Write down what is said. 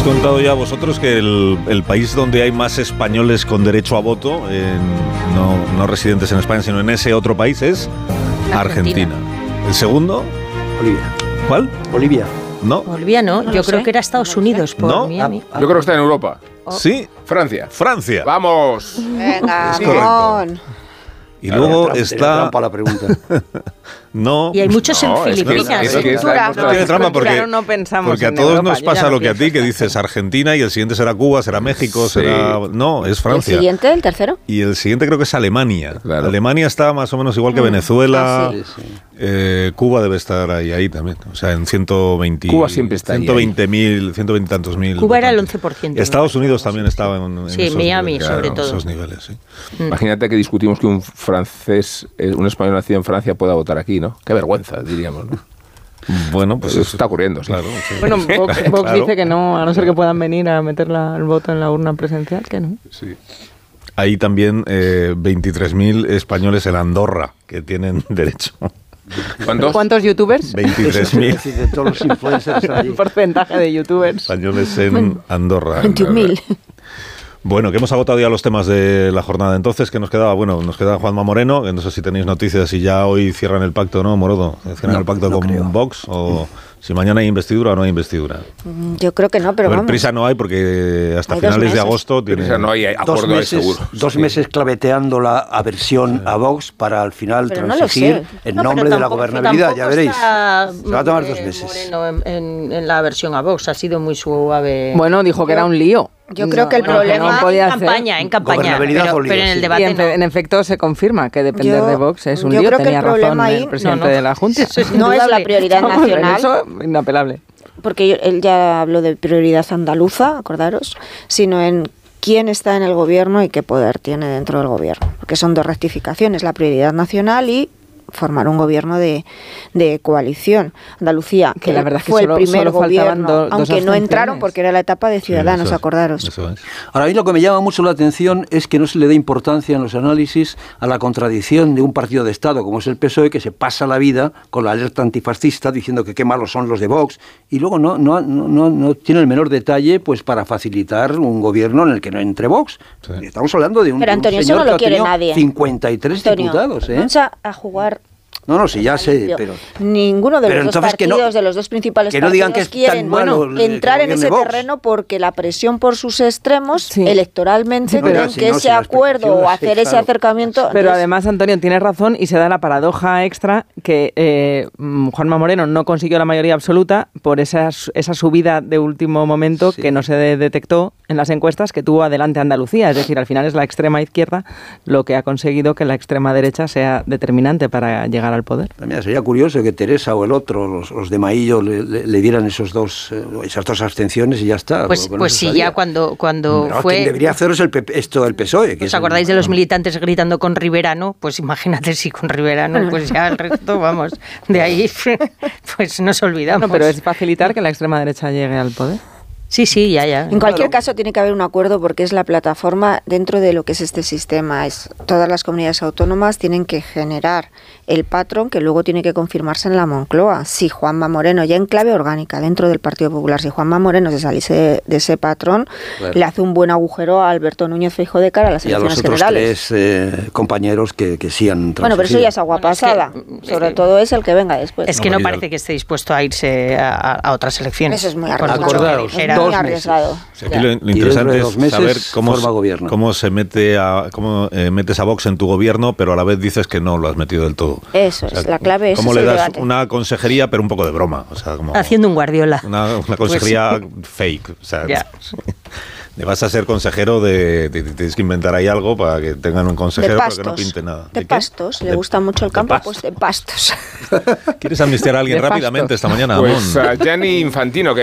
contado ya vosotros que el país donde hay más españoles con derecho a voto, no residentes en España, sino en ese otro país, es Argentina. ¿El segundo? Bolivia. ¿Cuál? Bolivia. No. Bolivia no, yo creo que era Estados Unidos por ¿No? Miami. Yo creo que está en Europa. Sí. Francia. Francia. ¡Vamos! Venga, Es correcto. Ramón. Y luego está... trampa la pregunta. No. Y hay muchos en Filipinas. es que Cultura. es la Tiene trampa porque, no pensamos porque a en todos Europa, nos yo pasa ya no lo que a ti, pienso. que dices Argentina y el siguiente será Cuba, será México, Sí. será... No, es ¿El Francia. siguiente, el tercero? Y el siguiente creo que es Alemania. Claro. Alemania está más o menos igual que Venezuela. sí. Cuba debe estar ahí también. O sea, en 120... Cuba siempre está ahí. 120.000, 120 y tantos mil. Cuba era el votantes. 11%. Estados Unidos también estaba en Sí, esos Miami, niveles, sobre en todo. esos niveles, sí. Imagínate que discutimos que un francés, un español nacido en Francia pueda votar aquí, ¿no? Qué vergüenza, diríamos, ¿no? Bueno, pues Eso está ocurriendo, sí. Claro, sí. Bueno, Vox Claro. dice que no, a no ser que puedan venir a meter el voto en la urna presencial, que no. Sí. Hay también 23.000 españoles en Andorra que tienen derecho. ¿Cuántos youtubers? 23.000 Es decir, de todos los influencers El allí. porcentaje de youtubers. españoles en Andorra. 21.000. Bueno, que hemos agotado ya los temas de la jornada. Entonces, ¿qué nos quedaba? Bueno, nos queda Juanma Moreno, que no sé si tenéis noticias, si ya hoy cierran el pacto, ¿no, Morodo? ¿Cierran el pacto no con creo. Vox? ¿O si mañana hay investidura o no hay investidura? Yo creo que no, pero A ver, vamos. prisa no hay porque hasta Hay 2 finales de meses. agosto tiene... O sea, no hay acuerdo de seguro. Dos meses claveteando la aversión a Vox para al final Pero no lo transigir sé. en No, nombre pero de la tampoco- gobernabilidad, ya tampoco veréis. está, Se va a tomar 2 meses. Moreno en la versión a Vox, ha sido muy suave. Bueno, dijo que era un lío. Yo creo que el Bueno, problema... no podía en campaña, Gobernabilidad o lío, pero en el sí. Y debate en efecto se confirma que depender Yo- de Vox es un yo lío. creo que Tenía el problema razón ahí- el presidente no. de la Junta. Eso es No es la indudable. prioridad Vamos, en nacional, eso, inapelable. porque él ya habló de prioridad andaluza, acordaros, sino en quién está en el gobierno y qué poder tiene dentro del gobierno. Porque son 2 rectificaciones, la prioridad nacional y formar un gobierno de coalición. Andalucía, Que la verdad es que fue solo- el primer solo faltaban gobierno, dos aunque no abstenciones. entraron porque era la etapa de Ciudadanos, Sí, eso es, acordaros. eso es. Ahora, a mí lo que me llama mucho la atención es que no se le dé importancia en los análisis a la contradicción de un partido de Estado como es el PSOE, que se pasa la vida con la alerta antifascista diciendo que qué malos son los de Vox, y luego no tiene el menor detalle pues para facilitar un gobierno en el que no entre Vox. Sí. Estamos hablando de un, Pero de un Antonio, eso señor no lo que ha quiere tenido nadie. 53 Antonio, diputados, ¿eh? vamos a jugar... No, sí, ya sé, limpio. pero... Ninguno de Pero los dos entonces que partidos, no- de los 2 principales que no digan partidos que es tan quieren malo el entrar en gobierno ese de Vox. terreno porque la presión por sus extremos Sí. electoralmente Sí, pero creen si que no, ese si la acuerdo o explicación es hacer ese claro. acercamiento... Pero entonces, además, Antonio, tienes razón y se da la paradoja extra que Juanma Moreno no consiguió la mayoría absoluta por esa subida de último momento Sí. que no se detectó en las encuestas que tuvo adelante Andalucía. Es decir, al final es la extrema izquierda lo que ha conseguido que la extrema derecha sea determinante para llegar al poder. Mira, sería curioso que Teresa o el otro, los de Maillo, le dieran esas 2 abstenciones y ya está. Pues Con eso sí, estaría. ya cuando Pero fue... quien debería hacerlo es esto del PSOE. Que ¿Os es acordáis de los militantes gritando con Riverano? Pues imagínate si con Riverano, pues ya el resto, vamos, de ahí pues nos olvidamos. Bueno, pero es facilitar que la extrema derecha llegue al poder. Sí, ya. En cualquier caso tiene que haber un acuerdo porque es la plataforma dentro de lo que es este sistema. Todas las comunidades autónomas tienen que generar el patrón que luego tiene que confirmarse en la Moncloa. Si Juanma Moreno, ya en clave orgánica dentro del Partido Popular, si Juanma Moreno se saliese de ese patrón, Claro. le hace un buen agujero a Alberto Núñez Feijóo de cara a las Y a los elecciones otros generales. 3 compañeros que sí han Bueno, pero eso ya es agua Bueno, es que- pasada. Sobre todo es el que venga después. Es que no María. parece que esté dispuesto a irse a otras elecciones. Eso es muy Por arriesgado. mucho que Acordaos, dijera. Es muy 2 meses. arriesgado. Sí, aquí Ya. lo dentro interesante de es 2 meses saber forma gobierno. cómo se mete cómo metes a Vox en tu gobierno, pero a la vez dices que no lo has metido del todo. Eso es, la clave es cómo ese le das debate. una consejería, pero un poco de broma. O sea, como Haciendo un Guardiola. una consejería fake. O sea, Ya. le vas a ser consejero tienes que inventar ahí algo para que tengan un consejero De pero pastos. que no pinte nada. De qué? pastos. Le gusta mucho el de campo, pastos. pues de pastos. ¿Quieres amnistiar a alguien De rápidamente pastos. esta mañana, Pues Amón? a Gianni Infantino, que